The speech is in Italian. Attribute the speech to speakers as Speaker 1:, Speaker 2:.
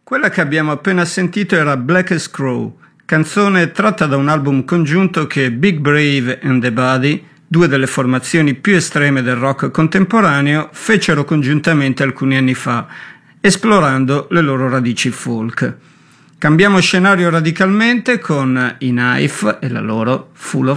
Speaker 1: Quella che abbiamo appena sentito era Blackest Crow, canzone tratta da un album congiunto che Big Brave and The Body, due delle formazioni più estreme del rock contemporaneo, fecero congiuntamente alcuni anni fa, esplorando le loro radici folk. Cambiamo scenario radicalmente con i Knife e la loro Full of